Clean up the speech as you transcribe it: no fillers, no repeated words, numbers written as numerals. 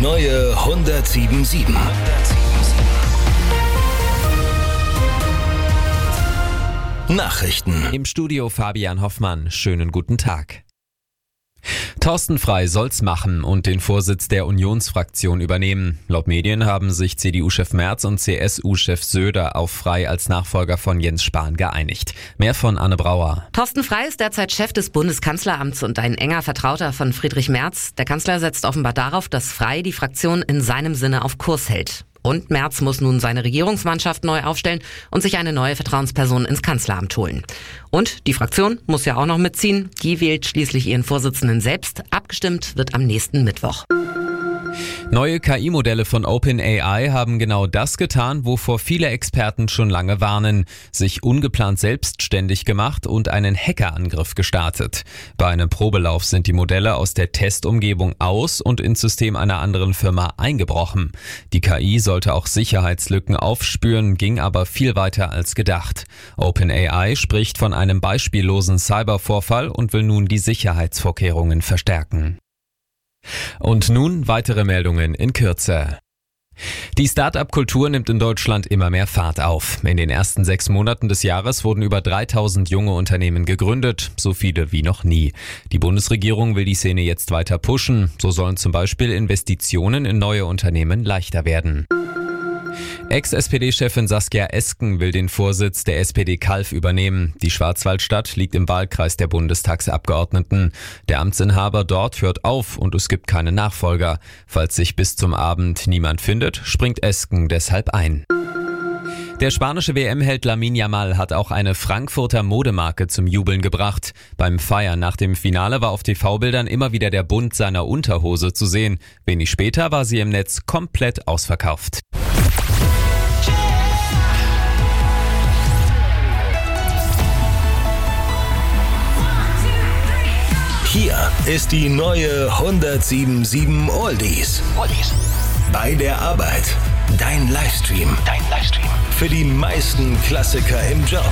neue 107.7. Nachrichten. Im Studio Fabian Hoffmann. Schönen guten Tag. Thorsten Frey soll's machen und den Vorsitz der Unionsfraktion übernehmen. Laut Medien haben sich CDU-Chef Merz und CSU-Chef Söder auf Frey als Nachfolger von Jens Spahn geeinigt. Mehr von Anne Brauer. Thorsten Frey ist derzeit Chef des Bundeskanzleramts und ein enger Vertrauter von Friedrich Merz. Der Kanzler setzt offenbar darauf, dass Frey die Fraktion in seinem Sinne auf Kurs hält. Und Merz muss nun seine Regierungsmannschaft neu aufstellen und sich eine neue Vertrauensperson ins Kanzleramt holen. Und die Fraktion muss ja auch noch mitziehen. Die wählt schließlich ihren Vorsitzenden selbst. Abgestimmt wird am nächsten Mittwoch. Neue KI-Modelle von OpenAI haben genau das getan, wovor viele Experten schon lange warnen, sich ungeplant selbstständig gemacht und einen Hackerangriff gestartet. Bei einem Probelauf sind die Modelle aus der Testumgebung aus und ins System einer anderen Firma eingebrochen. Die KI sollte auch Sicherheitslücken aufspüren, ging aber viel weiter als gedacht. OpenAI spricht von einem beispiellosen Cybervorfall und will nun die Sicherheitsvorkehrungen verstärken. Und nun weitere Meldungen in Kürze. Die Start-up-Kultur nimmt in Deutschland immer mehr Fahrt auf. In den ersten 6 Monaten des Jahres wurden über 3000 junge Unternehmen gegründet, so viele wie noch nie. Die Bundesregierung will die Szene jetzt weiter pushen. So sollen zum Beispiel Investitionen in neue Unternehmen leichter werden. Ex-SPD-Chefin Saskia Esken will den Vorsitz der SPD Calw übernehmen. Die Schwarzwaldstadt liegt im Wahlkreis der Bundestagsabgeordneten. Der Amtsinhaber dort hört auf und es gibt keinen Nachfolger. Falls sich bis zum Abend niemand findet, springt Esken deshalb ein. Der spanische WM-Held Lamine Yamal hat auch eine Frankfurter Modemarke zum Jubeln gebracht. Beim Feiern nach dem Finale war auf TV-Bildern immer wieder der Bund seiner Unterhose zu sehen. Wenig später war sie im Netz komplett ausverkauft. Hier ist die neue 107.7 Oldies. Bei der Arbeit. Dein Livestream. Für die meisten Klassiker im Job.